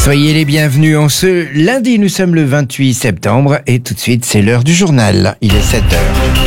Soyez les bienvenus en ce lundi, nous sommes le 28 septembre et tout de suite c'est l'heure du journal, il est 7h.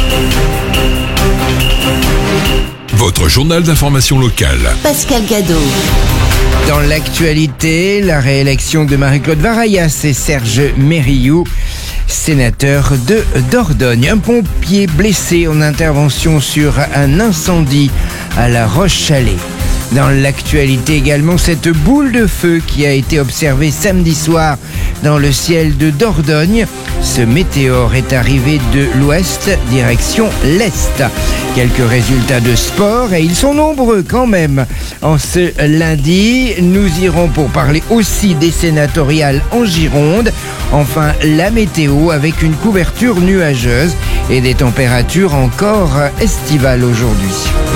Votre journal d'information locale. Pascal Gadot. Dans l'actualité, la réélection de Marie-Claude Varayas et Serge Mérillou, sénateur de Dordogne. Un pompier blessé en intervention sur un incendie à La Roche-Chalais. Dans l'actualité également, cette boule de feu qui a été observée samedi soir dans le ciel de Dordogne. Ce météore est arrivé de l'ouest, direction l'est. Quelques résultats de sport, et ils sont nombreux quand même. En ce lundi, nous irons pour parler aussi des sénatoriales en Gironde. Enfin, la météo avec une couverture nuageuse et des températures encore estivales aujourd'hui.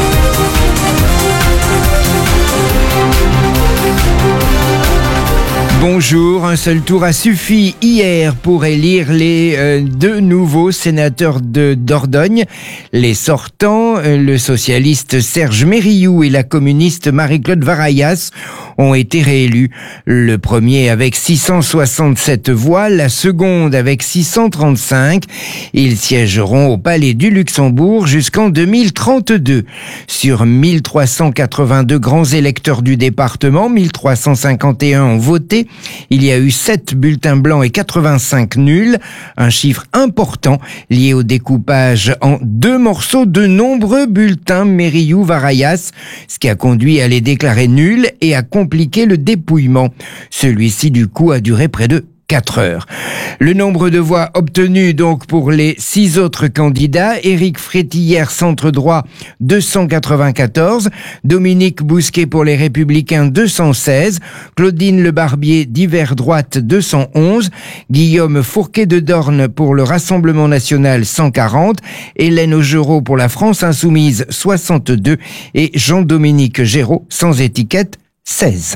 Bonjour, un seul tour a suffi hier pour élire les deux nouveaux sénateurs de Dordogne. Les sortants, le socialiste Serge Mérillou et la communiste Marie-Claude Varayas, ont été réélus. Le premier avec 667 voix, la seconde avec 635. Ils siégeront au Palais du Luxembourg jusqu'en 2032. Sur 1382 grands électeurs du département, 1351 ont voté. Il y a eu 7 bulletins blancs et 85 nuls, un chiffre important lié au découpage en 2 morceaux de nombreux bulletins Mérillou-Varayas, ce qui a conduit à les déclarer nuls et à compliquer le dépouillement. Celui-ci, du coup, a duré près de 4 heures. Le nombre de voix obtenues donc pour les 6 autres candidats: Éric Frétillère, centre droit, 294, Dominique Bousquet pour les Républicains, 216, Claudine Lebarbier, divers droite, 211, Guillaume Fourquet de Dorne pour le Rassemblement national, 140, Hélène Augereau pour la France insoumise, 62, et Jean-Dominique Géraud, sans étiquette, 16.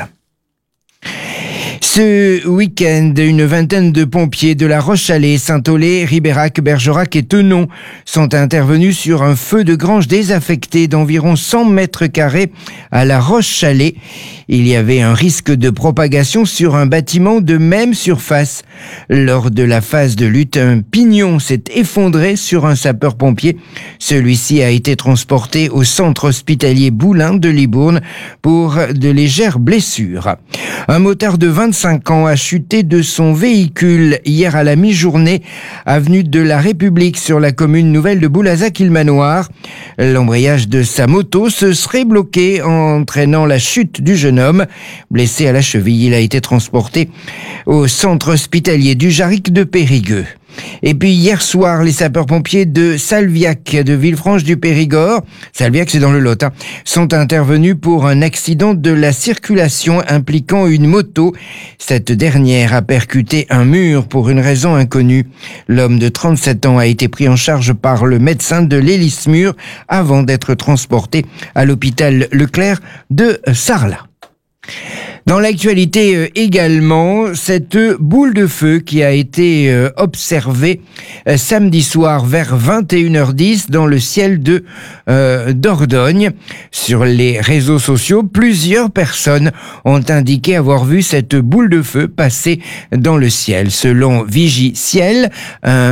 Ce week-end, une vingtaine de pompiers de La Roche-Chalais, Saint-Aulé, Ribérac, Bergerac et Thonon sont intervenus sur un feu de grange désaffecté d'environ 100 mètres carrés à La Roche-Chalais. Il y avait un risque de propagation sur un bâtiment de même surface. Lors de la phase de lutte, un pignon s'est effondré sur un sapeur-pompier. Celui-ci a été transporté au centre hospitalier Boulin de Libourne pour de légères blessures. Un motard de 25 ans a chuté de son véhicule hier à la mi-journée, avenue de la République sur la commune nouvelle de Boulazac-Ilmanoir. L'embrayage de sa moto se serait bloqué, entraînant la chute du jeune homme. Blessé à la cheville, il a été transporté au centre hospitalier du Jarric de Périgueux. Et puis hier soir, les sapeurs-pompiers de Salviac, de Villefranche-du-Périgord, Salviac c'est dans le Lot, sont intervenus pour un accident de la circulation impliquant une moto. Cette dernière a percuté un mur pour une raison inconnue. L'homme de 37 ans a été pris en charge par le médecin de l'Hélice-Mur avant d'être transporté à l'hôpital Leclerc de Sarlat. Dans l'actualité également, cette boule de feu qui a été observée samedi soir vers 21h10 dans le ciel de Dordogne. Sur les réseaux sociaux, plusieurs personnes ont indiqué avoir vu cette boule de feu passer dans le ciel. Selon Vigiciel,